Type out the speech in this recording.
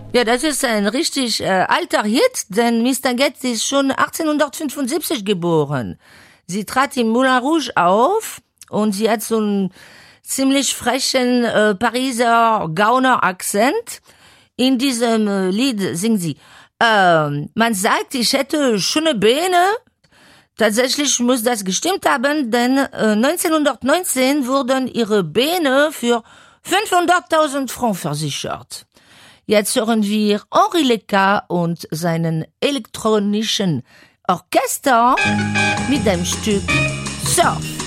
Ja, das ist ein richtig alter Hit, denn Mr. Getz ist schon 1875 geboren. Sie trat im Moulin Rouge auf und sie hat so einen ziemlich frechen Pariser Gauner-Akzent. In diesem Lied singt sie, man sagt, ich hätte schöne Beine. Tatsächlich muss das gestimmt haben, denn 1919 wurden ihre Beine für 500.000 Francs versichert. Jetzt hören wir Henri Leca und seinen elektronischen Orchester mit dem Stück Surf.